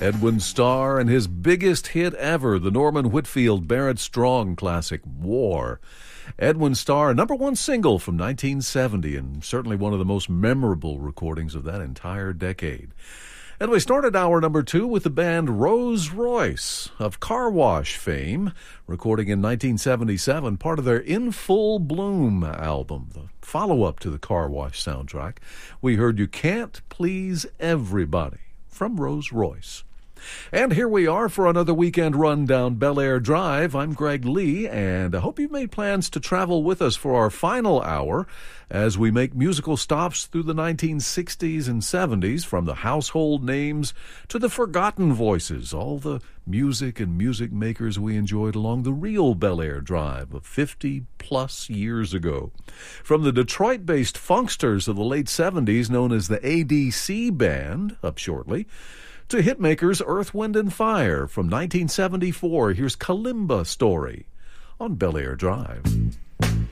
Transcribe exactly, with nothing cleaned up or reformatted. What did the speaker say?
Edwin Starr and his biggest hit ever, the Norman Whitfield Barrett Strong classic, War. Edwin Starr, a number one single from nineteen seventy, and certainly one of the most memorable recordings of that entire decade. And we started hour number two with the band Rose Royce of Car Wash fame, recording in nineteen seventy-seven, part of their In Full Bloom album, the follow-up to the Car Wash soundtrack. We heard You Can't Please Everybody from Rose Royce. And here we are for another weekend run down Bel Air Drive. I'm Greg Lee, and I hope you've made plans to travel with us for our final hour as we make musical stops through the nineteen sixties and seventies, from the household names to the forgotten voices, all the music and music makers we enjoyed along the real Bel Air Drive of fifty-plus years ago. From the Detroit-based funksters of the late seventies, known as the A D C Band, up shortly, to hitmakers Earth, Wind and Fire from nineteen seventy-four. Here's Kalimba Story on Bel Air Drive.